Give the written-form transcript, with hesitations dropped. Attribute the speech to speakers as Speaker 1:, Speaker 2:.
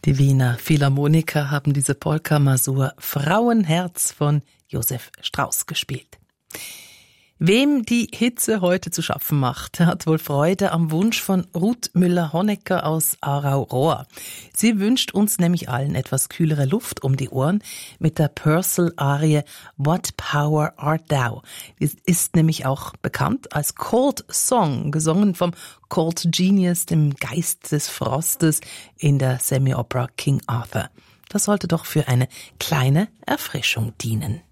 Speaker 1: Die Wiener Philharmoniker haben diese Polka-Masur Frauenherz von Josef Strauss gespielt. Wem die Hitze heute zu schaffen macht, hat wohl Freude am Wunsch von Ruth Müller-Honecker aus Aarau-Rohr. Sie wünscht uns nämlich allen etwas kühlere Luft um die Ohren mit der Purcell-Arie What Power Art Thou. Die ist nämlich auch bekannt als Cold Song, gesungen vom Cold Genius, dem Geist des Frostes in der Semi-Opera King Arthur. Das sollte doch für eine kleine Erfrischung dienen.